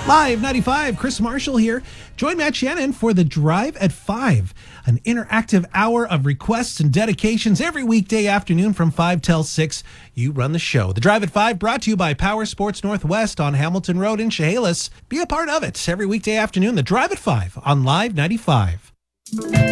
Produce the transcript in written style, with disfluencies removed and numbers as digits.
Live 95, Chris Marshall here. Join Matt Shannon for the Drive at 5, an interactive hour of requests and dedications every weekday afternoon from 5 till 6. You run the show. The Drive at 5 brought to you by Power Sports Northwest on Hamilton Road in Chehalis. Be a part of it every weekday afternoon. The Drive at 5 on Live 95.